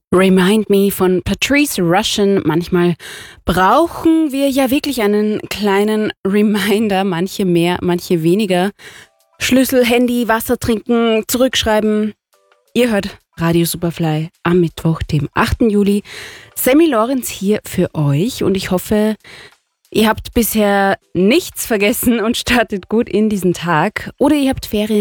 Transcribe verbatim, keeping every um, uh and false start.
Remind Me von Patrice Rushen. Manchmal brauchen wir ja wirklich einen kleinen Reminder, manche mehr, manche weniger. Schlüssel, Handy, Wasser trinken, zurückschreiben. Ihr hört Radio Superfly am Mittwoch, dem achten Juli. Sammy Lorenz hier für euch und ich hoffe, ihr habt bisher nichts vergessen und startet gut in diesen Tag. Oder ihr habt Ferien